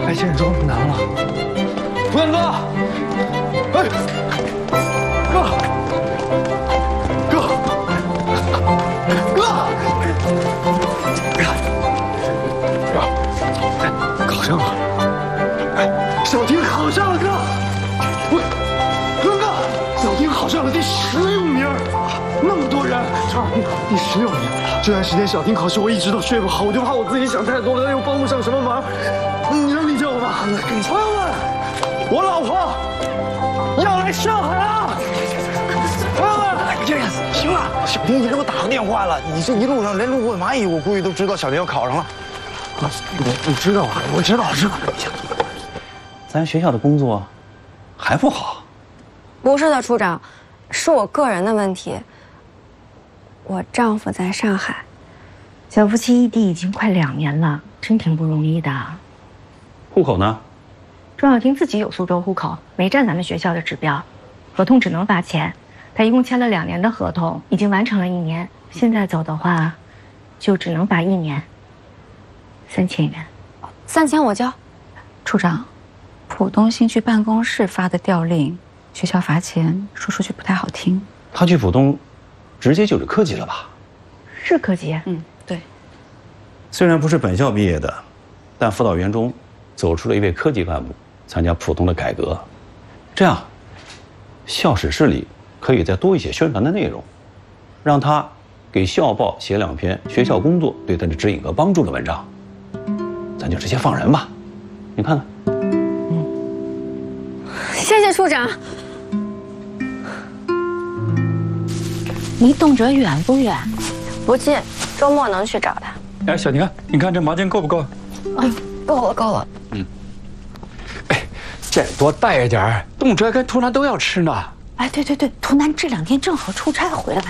还嫌装难了。福远哥，哎，哥，考上了，小婷考上了，哥，哥，小婷考上了第16名，那么多人，第16名。这段时间小婷考试我一直都睡不好，我就怕我自己想太多了，又帮不上什么忙。你能理解我吗？朋友们，我老婆要来上海了。朋友们， 这样行了，小婷已经给我打过电话了。你这一路上连路过蚂蚁，我估计都知道小婷要考上了。 我知道啊，我知道。 咱学校的工作还不好？ 不是的，处长，是我个人的问题。我丈夫在上海， 小夫妻异地已经快2年了，真挺不容易的。 户口呢？ 庄小婷自己有苏州户口，没占咱们学校的指标，合同只能罚钱。她一共签了2年的合同，已经完成了1年，现在走的话，就只能罚1年，3000元。 3000我交。 处长，浦东新区办公室发的调令，学校罚钱，说出去不太好听。 他去浦东，直接就是科级了吧？ 是科级。 对。 虽然不是本校毕业的，但辅导员中走出了一位科级干部，参加浦东的改革。这样，校史室里可以再多一些宣传的内容，让他给校报写2篇学校工作对他的指引和帮助的文章。咱就直接放人吧，你看看。 谢谢处长。 离动辄远不远？ 不近，周末能去找他。 哎，小婷，你看这毛巾够不够？ 够了。 哎，再多带一点，动辄跟图兰都要吃呢。 哎，对，图南这2天正好出差回来。